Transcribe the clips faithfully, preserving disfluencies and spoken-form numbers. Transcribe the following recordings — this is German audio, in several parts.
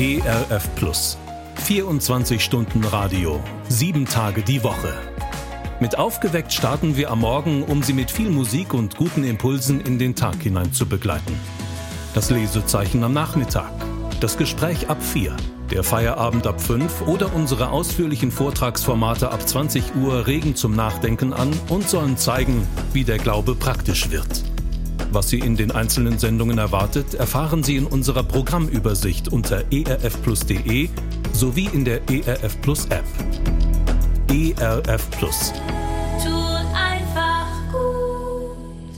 E R F Plus. vierundzwanzig Stunden Radio, sieben Tage die Woche. Mit Aufgeweckt starten wir am Morgen, um Sie mit viel Musik und guten Impulsen in den Tag hinein zu begleiten. Das Lesezeichen am Nachmittag, das Gespräch ab vier, der Feierabend ab fünf oder unsere ausführlichen Vortragsformate ab zwanzig Uhr regen zum Nachdenken an und sollen zeigen, wie der Glaube praktisch wird. Was Sie in den einzelnen Sendungen erwartet, erfahren Sie in unserer Programmübersicht unter e r f plus punkt d e sowie in der E R F Plus App. E R F Plus. Tut einfach gut.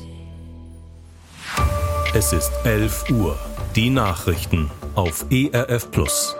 Es ist elf Uhr. Die Nachrichten auf E R F Plus.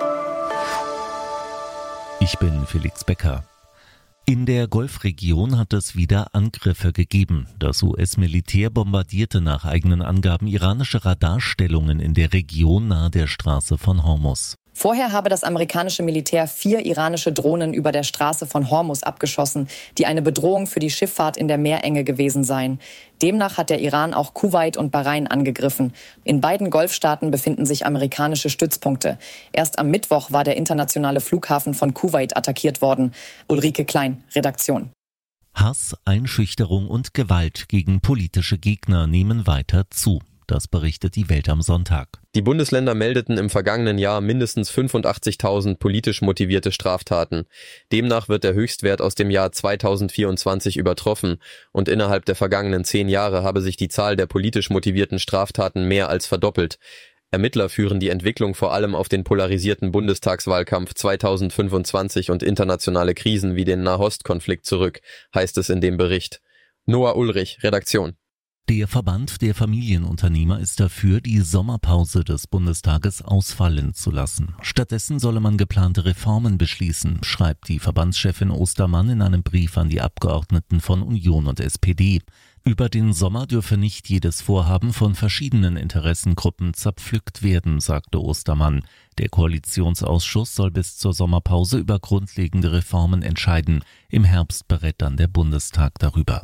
Ich bin Felix Becker. In der Golfregion hat es wieder Angriffe gegeben. Das U S-Militär bombardierte nach eigenen Angaben iranische Radarstellungen in der Region nahe der Straße von Hormuz. Vorher habe das amerikanische Militär vier iranische Drohnen über der Straße von Hormuz abgeschossen, die eine Bedrohung für die Schifffahrt in der Meerenge gewesen seien. Demnach hat der Iran auch Kuwait und Bahrain angegriffen. In beiden Golfstaaten befinden sich amerikanische Stützpunkte. Erst am Mittwoch war der internationale Flughafen von Kuwait attackiert worden. Ulrike Klein, Redaktion. Hass, Einschüchterung und Gewalt gegen politische Gegner nehmen weiter zu. Das berichtet die Welt am Sonntag. Die Bundesländer meldeten im vergangenen Jahr mindestens fünfundachtzigtausend politisch motivierte Straftaten. Demnach wird der Höchstwert aus dem Jahr zweitausendvierundzwanzig übertroffen und innerhalb der vergangenen zehn Jahre habe sich die Zahl der politisch motivierten Straftaten mehr als verdoppelt. Ermittler führen die Entwicklung vor allem auf den polarisierten Bundestagswahlkampf zweitausendfünfundzwanzig und internationale Krisen wie den Nahostkonflikt zurück, heißt es in dem Bericht. Noah Ulrich, Redaktion. Der Verband der Familienunternehmer ist dafür, die Sommerpause des Bundestages ausfallen zu lassen. Stattdessen solle man geplante Reformen beschließen, schreibt die Verbandschefin Ostermann in einem Brief an die Abgeordneten von Union und S P D. Über den Sommer dürfe nicht jedes Vorhaben von verschiedenen Interessengruppen zerpflückt werden, sagte Ostermann. Der Koalitionsausschuss soll bis zur Sommerpause über grundlegende Reformen entscheiden. Im Herbst berät dann der Bundestag darüber.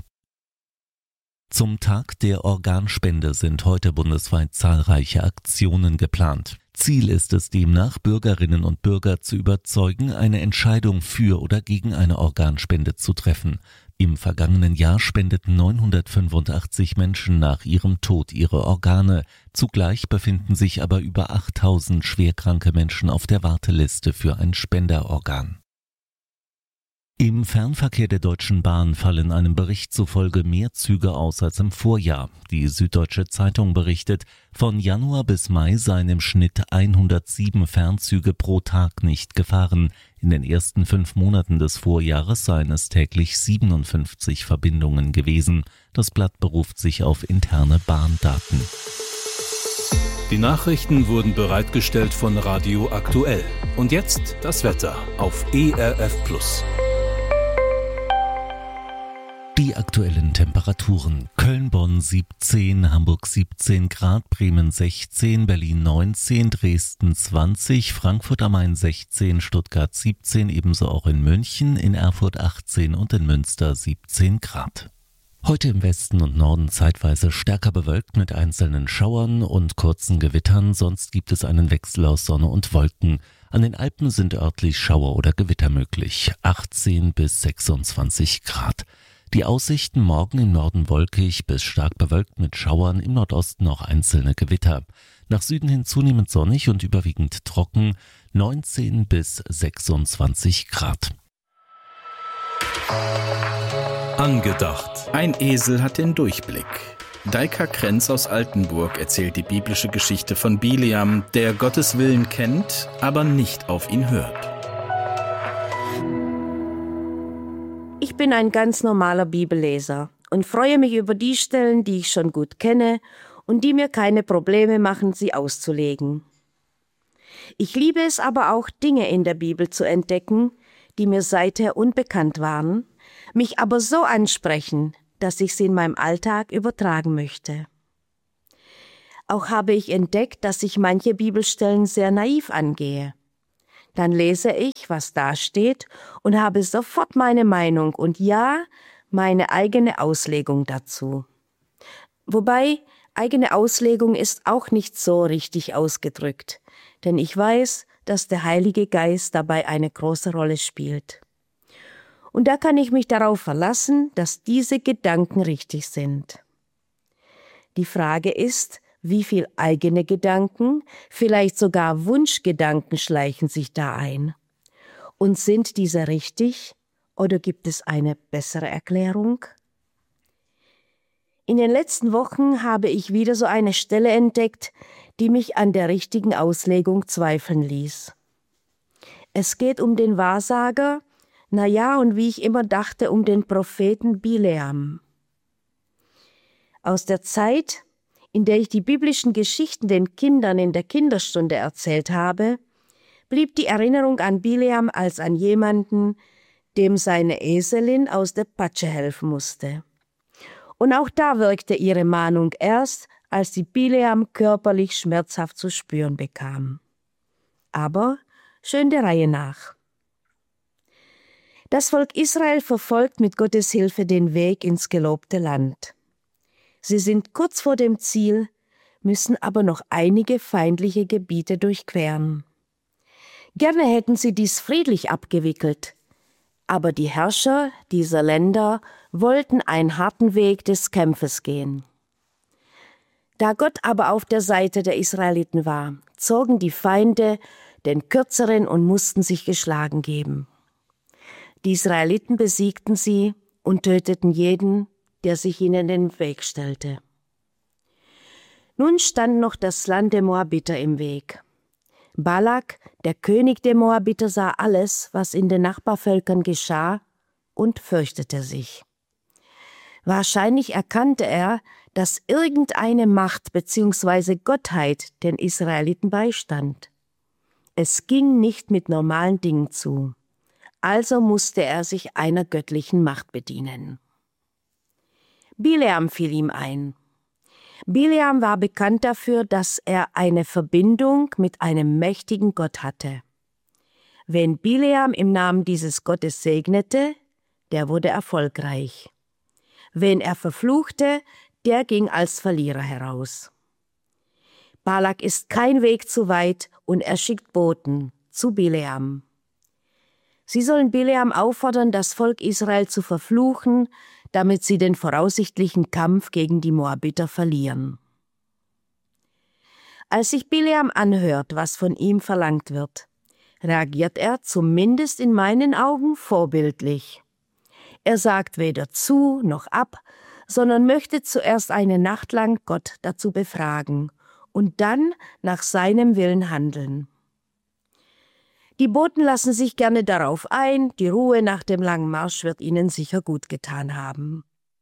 Zum Tag der Organspende sind heute bundesweit zahlreiche Aktionen geplant. Ziel ist es demnach, Bürgerinnen und Bürger zu überzeugen, eine Entscheidung für oder gegen eine Organspende zu treffen. Im vergangenen Jahr spendeten neunhundertfünfundachtzig Menschen nach ihrem Tod ihre Organe. Zugleich befinden sich aber über achttausend schwerkranke Menschen auf der Warteliste für ein Spenderorgan. Im Fernverkehr der Deutschen Bahn fallen einem Bericht zufolge mehr Züge aus als im Vorjahr. Die Süddeutsche Zeitung berichtet, von Januar bis Mai seien im Schnitt hundertsieben Fernzüge pro Tag nicht gefahren. In den ersten fünf Monaten des Vorjahres seien es täglich siebenundfünfzig Verbindungen gewesen. Das Blatt beruft sich auf interne Bahndaten. Die Nachrichten wurden bereitgestellt von Radio Aktuell. Und jetzt das Wetter auf E R F Plus. Die aktuellen Temperaturen: Köln-Bonn siebzehn, Hamburg siebzehn Grad, Bremen sechzehn, Berlin neunzehn, Dresden zwanzig, Frankfurt am Main sechzehn, Stuttgart siebzehn, ebenso auch in München, in Erfurt achtzehn und in Münster siebzehn Grad. Heute im Westen und Norden zeitweise stärker bewölkt mit einzelnen Schauern und kurzen Gewittern, sonst gibt es einen Wechsel aus Sonne und Wolken. An den Alpen sind örtlich Schauer oder Gewitter möglich, achtzehn bis sechsundzwanzig Grad. Die Aussichten: morgen im Norden wolkig bis stark bewölkt mit Schauern, im Nordosten noch einzelne Gewitter. Nach Süden hin zunehmend sonnig und überwiegend trocken, neunzehn bis sechsundzwanzig Grad. Angedacht. Ein Esel hat den Durchblick. Deika Krenz aus Altenburg erzählt die biblische Geschichte von Bileam, der Gottes Willen kennt, aber nicht auf ihn hört. Ich bin ein ganz normaler Bibelleser und freue mich über die Stellen, die ich schon gut kenne und die mir keine Probleme machen, sie auszulegen. Ich liebe es aber auch, Dinge in der Bibel zu entdecken, die mir seither unbekannt waren, mich aber so ansprechen, dass ich sie in meinem Alltag übertragen möchte. Auch habe ich entdeckt, dass ich manche Bibelstellen sehr naiv angehe. Dann lese ich, was da steht, und habe sofort meine Meinung und ja, meine eigene Auslegung dazu. Wobei, eigene Auslegung ist auch nicht so richtig ausgedrückt. denn ich weiß, dass der Heilige Geist dabei eine große Rolle spielt. Und da kann ich mich darauf verlassen, dass diese Gedanken richtig sind. Die Frage ist, wie viel eigene Gedanken, vielleicht sogar Wunschgedanken schleichen sich da ein? Und sind diese richtig oder gibt es eine bessere Erklärung? In den letzten Wochen habe ich wieder so eine Stelle entdeckt, die mich an der richtigen Auslegung zweifeln ließ. Es geht um den Wahrsager, na ja, und wie ich immer dachte, um den Propheten Bileam. Aus der Zeit, in der ich die biblischen Geschichten den Kindern in der Kinderstunde erzählt habe, blieb die Erinnerung an Bileam als an jemanden, dem seine Eselin aus der Patsche helfen musste. Und auch da wirkte ihre Mahnung erst, als sie Bileam körperlich schmerzhaft zu spüren bekam. Aber schön der Reihe nach. Das Volk Israel verfolgt mit Gottes Hilfe den Weg ins gelobte Land. Sie sind kurz vor dem Ziel, müssen aber noch einige feindliche Gebiete durchqueren. Gerne hätten sie dies friedlich abgewickelt, aber die Herrscher dieser Länder wollten einen harten Weg des Kampfes gehen. Da Gott aber auf der Seite der Israeliten war, zogen die Feinde den kürzeren und mussten sich geschlagen geben. Die Israeliten besiegten sie und töteten jeden, der sich ihnen in den Weg stellte. Nun stand noch das Land der Moabiter im Weg. Balak, der König der Moabiter, sah alles, was in den Nachbarvölkern geschah, und fürchtete sich. Wahrscheinlich erkannte er, dass irgendeine Macht bzw. Gottheit den Israeliten beistand. Es ging nicht mit normalen Dingen zu, also musste er sich einer göttlichen Macht bedienen. Bileam fiel ihm ein. Bileam war bekannt dafür, dass er eine Verbindung mit einem mächtigen Gott hatte. Wen Bileam im Namen dieses Gottes segnete, der wurde erfolgreich. Wen er verfluchte, der ging als Verlierer heraus. Balak ist kein Weg zu weit und er schickt Boten zu Bileam. Sie sollen Bileam auffordern, das Volk Israel zu verfluchen, damit sie den voraussichtlichen Kampf gegen die Moabiter verlieren. Als sich Bileam anhört, was von ihm verlangt wird, reagiert er zumindest in meinen Augen vorbildlich. Er sagt weder zu noch ab, sondern möchte zuerst eine Nacht lang Gott dazu befragen und dann nach seinem Willen handeln. Die Boten lassen sich gerne darauf ein, die Ruhe nach dem langen Marsch wird ihnen sicher gut getan haben.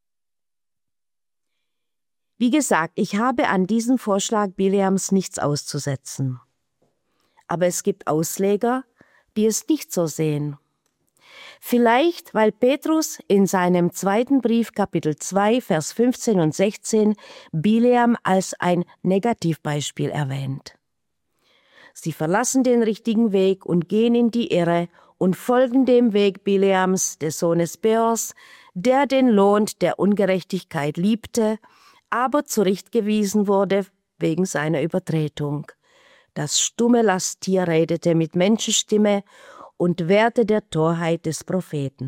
Wie gesagt, ich habe an diesem Vorschlag Bileams nichts auszusetzen. Aber es gibt Ausleger, die es nicht so sehen. Vielleicht, weil Petrus in seinem zweiten Brief Kapitel zwei, Vers fünfzehn und sechzehn Bileam als ein Negativbeispiel erwähnt. Sie verlassen den richtigen Weg und gehen in die Irre und folgen dem Weg Bileams, des Sohnes Beors, der den Lohn der Ungerechtigkeit liebte, aber zurechtgewiesen wurde wegen seiner Übertretung. Das stumme Lasttier redete mit Menschenstimme und wehrte der Torheit des Propheten.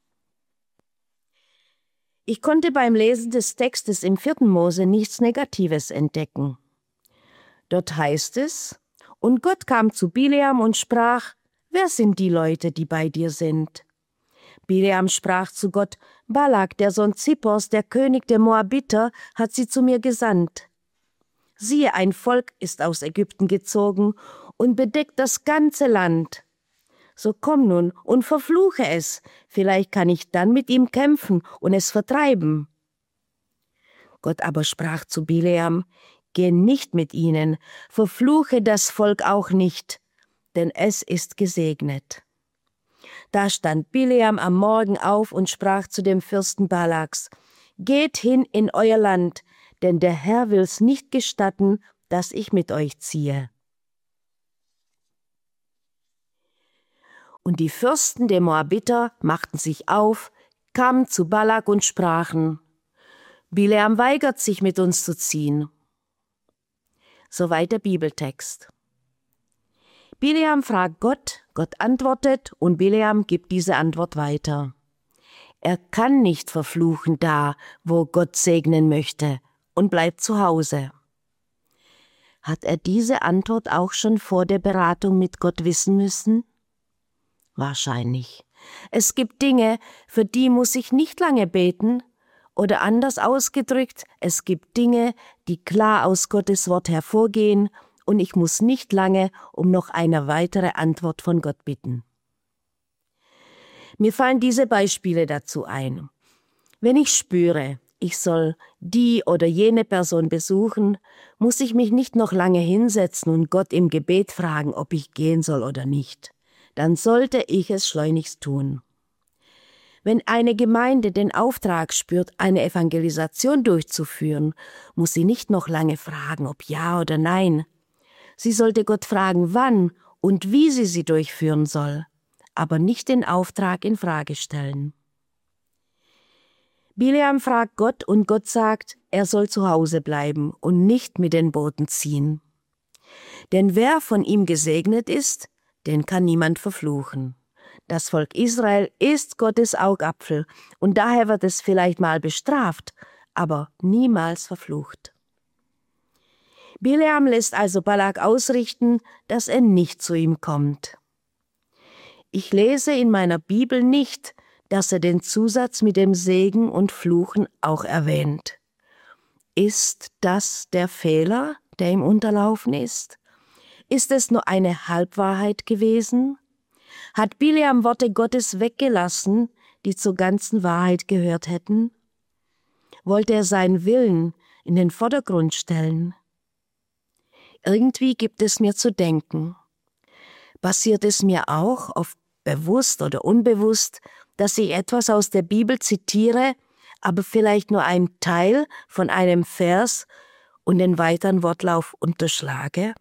Ich konnte beim Lesen des Textes im vierten Mose nichts Negatives entdecken. Dort heißt es: Und Gott kam zu Bileam und sprach: Wer sind die Leute, die bei dir sind? Bileam sprach zu Gott: Balak, der Sohn Zippors, der König der Moabiter, hat sie zu mir gesandt. Siehe, ein Volk ist aus Ägypten gezogen und bedeckt das ganze Land. So komm nun und verfluche es, vielleicht kann ich dann mit ihm kämpfen und es vertreiben. Gott aber sprach zu Bileam: Geh nicht mit ihnen, verfluche das Volk auch nicht, denn es ist gesegnet. Da stand Bileam am Morgen auf und sprach zu dem Fürsten Balaks: Geht hin in euer Land, denn der Herr will's nicht gestatten, dass ich mit euch ziehe. Und die Fürsten der Moabiter machten sich auf, kamen zu Balak und sprachen: Bileam weigert sich, mit uns zu ziehen. Soweit der Bibeltext. Bileam fragt Gott, Gott antwortet und Bileam gibt diese Antwort weiter. Er kann nicht verfluchen da, wo Gott segnen möchte, und bleibt zu Hause. Hat er diese Antwort auch schon vor der Beratung mit Gott wissen müssen? Wahrscheinlich. Es gibt Dinge, für die muss ich nicht lange beten, oder anders ausgedrückt, es gibt Dinge, die klar aus Gottes Wort hervorgehen, und ich muss nicht lange um noch eine weitere Antwort von Gott bitten. Mir fallen diese Beispiele dazu ein. Wenn ich spüre, ich soll die oder jene Person besuchen, muss ich mich nicht noch lange hinsetzen und Gott im Gebet fragen, ob ich gehen soll oder nicht. Dann sollte ich es schleunigst tun. Wenn eine Gemeinde den Auftrag spürt, eine Evangelisation durchzuführen, muss sie nicht noch lange fragen, ob ja oder nein. Sie sollte Gott fragen, wann und wie sie sie durchführen soll, aber nicht den Auftrag in Frage stellen. Bileam fragt Gott und Gott sagt, er soll zu Hause bleiben und nicht mit den Boten ziehen. Denn wer von ihm gesegnet ist, den kann niemand verfluchen. Das Volk Israel ist Gottes Augapfel und daher wird es vielleicht mal bestraft, aber niemals verflucht. Bileam lässt also Balak ausrichten, dass er nicht zu ihm kommt. Ich lese in meiner Bibel nicht, dass er den Zusatz mit dem Segen und Fluchen auch erwähnt. Ist das der Fehler, der ihm unterlaufen ist? Ist es nur eine Halbwahrheit gewesen? Hat Bileam Worte Gottes weggelassen, die zur ganzen Wahrheit gehört hätten? Wollte er seinen Willen in den Vordergrund stellen? Irgendwie gibt es mir zu denken. Passiert es mir auch, oft bewusst oder unbewusst, dass ich etwas aus der Bibel zitiere, aber vielleicht nur einen Teil von einem Vers und den weiteren Wortlauf unterschlage?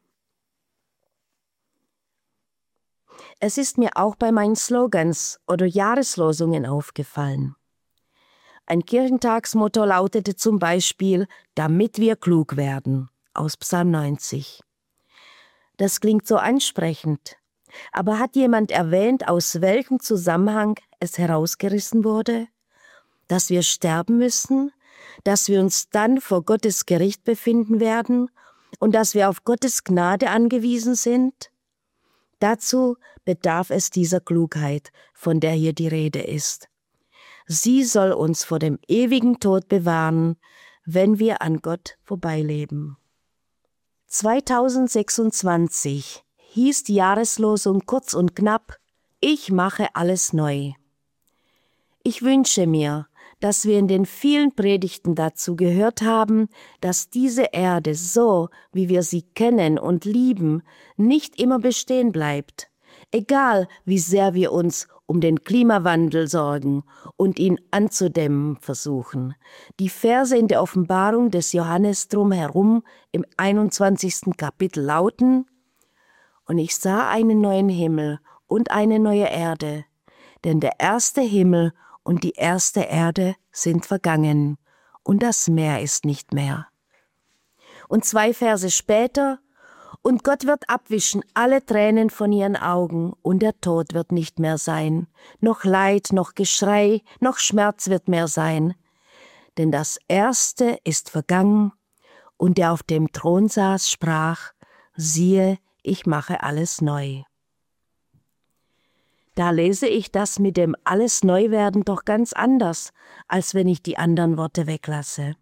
Es ist mir auch bei meinen Slogans oder Jahreslosungen aufgefallen. Ein Kirchentagsmotto lautete zum Beispiel, damit wir klug werden, aus Psalm neunzig. Das klingt so ansprechend, aber hat jemand erwähnt, aus welchem Zusammenhang es herausgerissen wurde? Dass wir sterben müssen, dass wir uns dann vor Gottes Gericht befinden werden und dass wir auf Gottes Gnade angewiesen sind? Dazu bedarf es dieser Klugheit, von der hier die Rede ist. Sie soll uns vor dem ewigen Tod bewahren, wenn wir an Gott vorbeileben. zweitausendsechsundzwanzig hieß die Jahreslosung kurz und knapp: Ich mache alles neu. Ich wünsche mir, dass wir in den vielen Predigten dazu gehört haben, dass diese Erde so, wie wir sie kennen und lieben, nicht immer bestehen bleibt, egal wie sehr wir uns um den Klimawandel sorgen und ihn anzudämmen versuchen. Die Verse in der Offenbarung des Johannes drumherum im einundzwanzigsten Kapitel lauten: Und ich sah einen neuen Himmel und eine neue Erde, denn der erste Himmel und die erste Erde sind vergangen, und das Meer ist nicht mehr. Und zwei Verse später: Und Gott wird abwischen alle Tränen von ihren Augen, und der Tod wird nicht mehr sein, noch Leid, noch Geschrei, noch Schmerz wird mehr sein. Denn das Erste ist vergangen, und der auf dem Thron saß, sprach: Siehe, ich mache alles neu. Da lese ich das mit dem alles neu werden doch ganz anders, als wenn ich die anderen Worte weglasse.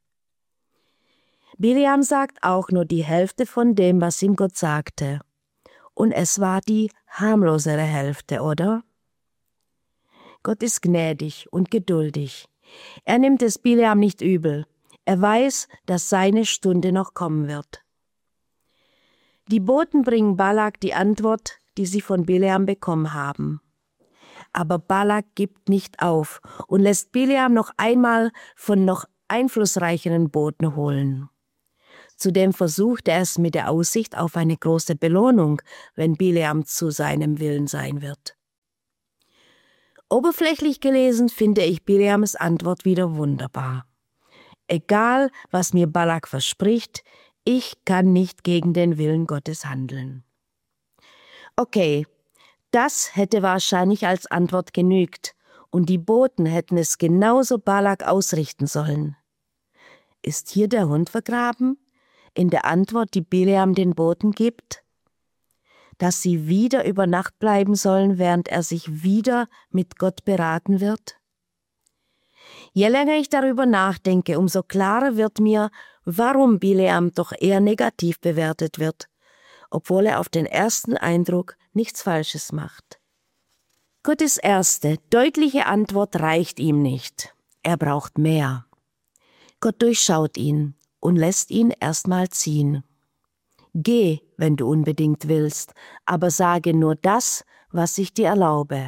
Bileam sagt auch nur die Hälfte von dem, was ihm Gott sagte. Und es war die harmlosere Hälfte, oder? Gott ist gnädig und geduldig. Er nimmt es Bileam nicht übel. Er weiß, dass seine Stunde noch kommen wird. Die Boten bringen Balak die Antwort, die sie von Bileam bekommen haben. Aber Balak gibt nicht auf und lässt Bileam noch einmal von noch einflussreicheren Boten holen. Zudem versucht er es mit der Aussicht auf eine große Belohnung, wenn Bileam zu seinem Willen sein wird. Oberflächlich gelesen finde ich Bileams Antwort wieder wunderbar. Egal, was mir Balak verspricht, ich kann nicht gegen den Willen Gottes handeln. Okay, das hätte wahrscheinlich als Antwort genügt und die Boten hätten es genauso Balak ausrichten sollen. Ist hier der Hund vergraben? In der Antwort, die Bileam den Boten gibt? Dass sie wieder über Nacht bleiben sollen, während er sich wieder mit Gott beraten wird? Je länger ich darüber nachdenke, umso klarer wird mir, warum Bileam doch eher negativ bewertet wird, obwohl er auf den ersten Eindruck nichts Falsches macht. Gottes erste, deutliche Antwort reicht ihm nicht. Er braucht mehr. Gott durchschaut ihn und lässt ihn erstmal ziehen. Geh, wenn du unbedingt willst, aber sage nur das, was ich dir erlaube.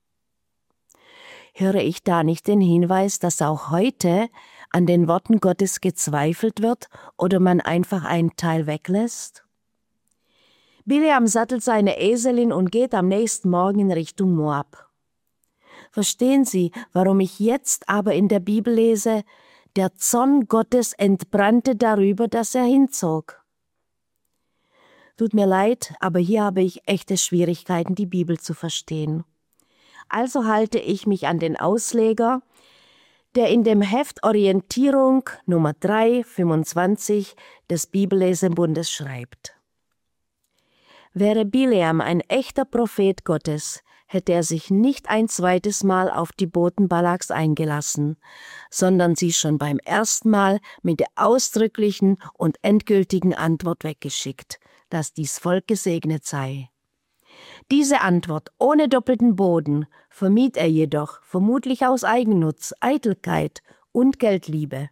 Höre ich da nicht den Hinweis, dass auch heute an den Worten Gottes gezweifelt wird oder man einfach einen Teil weglässt? Bileam sattelt seine Eselin und geht am nächsten Morgen in Richtung Moab. Verstehen Sie, warum ich jetzt aber in der Bibel lese, der Zorn Gottes entbrannte darüber, dass er hinzog? Tut mir leid, aber hier habe ich echte Schwierigkeiten, die Bibel zu verstehen. Also halte ich mich an den Ausleger, der in dem Heft Orientierung Nummer drei fünfundzwanzig des Bibellesebundes schreibt. Wäre Bileam ein echter Prophet Gottes, hätte er sich nicht ein zweites Mal auf die Boten Balaks eingelassen, sondern sie schon beim ersten Mal mit der ausdrücklichen und endgültigen Antwort weggeschickt, dass dies Volk gesegnet sei. Diese Antwort ohne doppelten Boden vermied er jedoch, vermutlich aus Eigennutz, Eitelkeit und Geldliebe.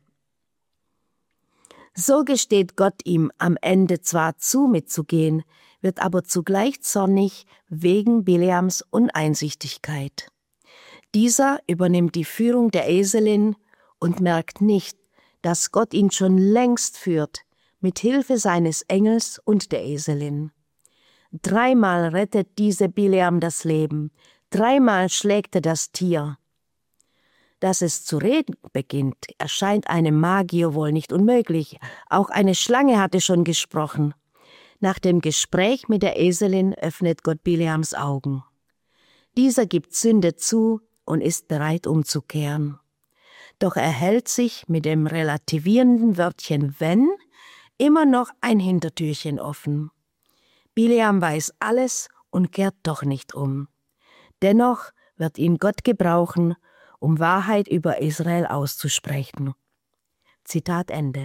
So gesteht Gott ihm am Ende zwar zu, mitzugehen, wird aber zugleich zornig wegen Bileams Uneinsichtigkeit. Dieser übernimmt die Führung der Eselin und merkt nicht, dass Gott ihn schon längst führt, mit Hilfe seines Engels und der Eselin. Dreimal rettet diese Bileam das Leben, dreimal schlägt er das Tier. Dass es zu reden beginnt, erscheint einem Magier wohl nicht unmöglich. Auch eine Schlange hatte schon gesprochen. Nach dem Gespräch mit der Eselin öffnet Gott Bileams Augen. Dieser gibt Sünde zu und ist bereit umzukehren. Doch er hält sich mit dem relativierenden Wörtchen wenn immer noch ein Hintertürchen offen. Bileam weiß alles und kehrt doch nicht um. Dennoch wird ihn Gott gebrauchen, um Wahrheit über Israel auszusprechen. Zitat Ende.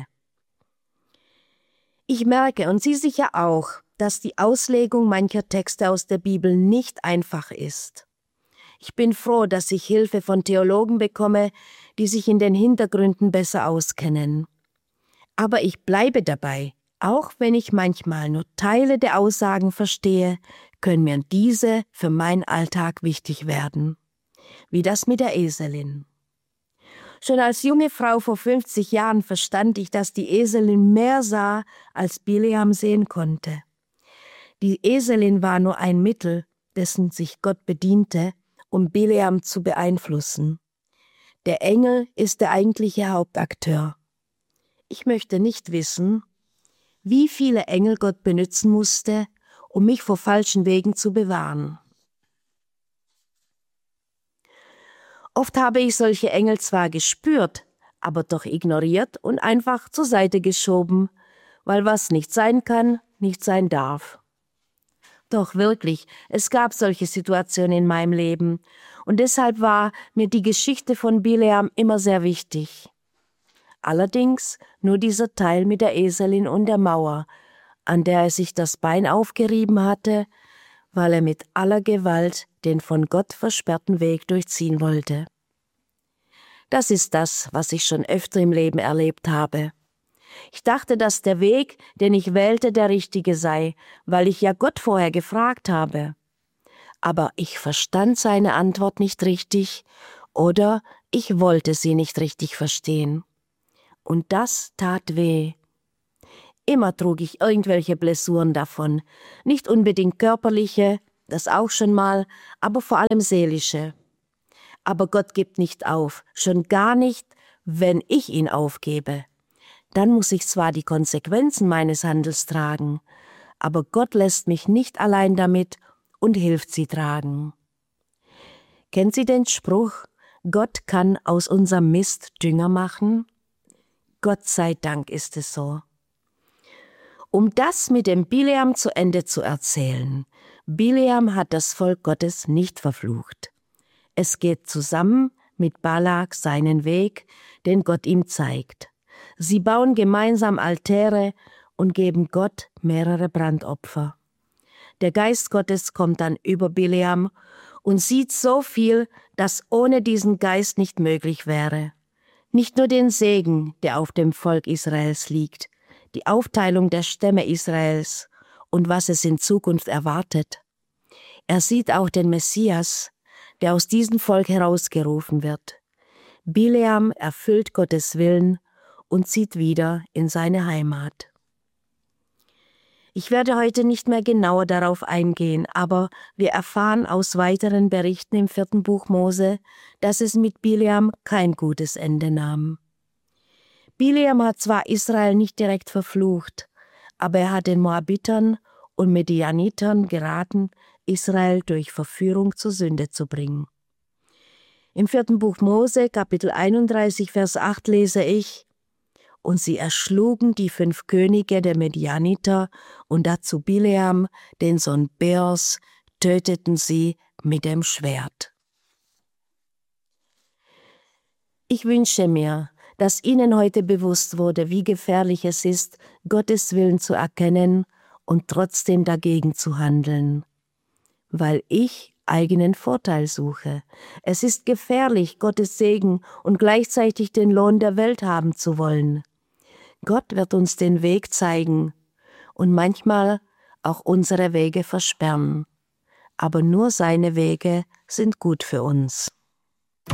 Ich merke, und Sie sicher auch, dass die Auslegung mancher Texte aus der Bibel nicht einfach ist. Ich bin froh, dass ich Hilfe von Theologen bekomme, die sich in den Hintergründen besser auskennen. Aber ich bleibe dabei, auch wenn ich manchmal nur Teile der Aussagen verstehe, können mir diese für meinen Alltag wichtig werden. Wie das mit der Eselin. Schon als junge Frau vor fünfzig Jahren verstand ich, dass die Eselin mehr sah, als Bileam sehen konnte. Die Eselin war nur ein Mittel, dessen sich Gott bediente, um Bileam zu beeinflussen. Der Engel ist der eigentliche Hauptakteur. Ich möchte nicht wissen, wie viele Engel Gott benützen musste, um mich vor falschen Wegen zu bewahren. Oft habe ich solche Engel zwar gespürt, aber doch ignoriert und einfach zur Seite geschoben, weil was nicht sein kann, nicht sein darf. Doch wirklich, es gab solche Situationen in meinem Leben und deshalb war mir die Geschichte von Bileam immer sehr wichtig. Allerdings nur dieser Teil mit der Eselin und der Mauer, an der er sich das Bein aufgerieben hatte, weil er mit aller Gewalt den von Gott versperrten Weg durchziehen wollte. Das ist das, was ich schon öfter im Leben erlebt habe. Ich dachte, dass der Weg, den ich wählte, der richtige sei, weil ich ja Gott vorher gefragt habe. Aber ich verstand seine Antwort nicht richtig oder ich wollte sie nicht richtig verstehen. Und das tat weh. Immer trug ich irgendwelche Blessuren davon, nicht unbedingt körperliche, das auch schon mal, aber vor allem seelische. Aber Gott gibt nicht auf, schon gar nicht, wenn ich ihn aufgebe. Dann muss ich zwar die Konsequenzen meines Handels tragen, aber Gott lässt mich nicht allein damit und hilft sie tragen. Kennt Sie den Spruch, Gott kann aus unserem Mist Dünger machen? Gott sei Dank ist es so. Um das mit dem Bileam zu Ende zu erzählen, Bileam hat das Volk Gottes nicht verflucht. Es geht zusammen mit Balak seinen Weg, den Gott ihm zeigt. Sie bauen gemeinsam Altäre und geben Gott mehrere Brandopfer. Der Geist Gottes kommt dann über Bileam und sieht so viel, das ohne diesen Geist nicht möglich wäre. Nicht nur den Segen, der auf dem Volk Israels liegt, die Aufteilung der Stämme Israels und was es in Zukunft erwartet. Er sieht auch den Messias, der aus diesem Volk herausgerufen wird. Bileam erfüllt Gottes Willen und zieht wieder in seine Heimat. Ich werde heute nicht mehr genauer darauf eingehen, aber wir erfahren aus weiteren Berichten im vierten Buch Mose, dass es mit Bileam kein gutes Ende nahm. Bileam hat zwar Israel nicht direkt verflucht, aber er hat den Moabitern und Medianitern geraten, Israel durch Verführung zur Sünde zu bringen. Im vierten Buch Mose, Kapitel einunddreißig, Vers acht lese ich: Und sie erschlugen die fünf Könige der Medianiter und dazu Bileam, den Sohn Beors, töteten sie mit dem Schwert. Ich wünsche mir, dass Ihnen heute bewusst wurde, wie gefährlich es ist, Gottes Willen zu erkennen und trotzdem dagegen zu handeln. Weil ich eigenen Vorteil suche. Es ist gefährlich, Gottes Segen und gleichzeitig den Lohn der Welt haben zu wollen. Gott wird uns den Weg zeigen und manchmal auch unsere Wege versperren. Aber nur seine Wege sind gut für uns.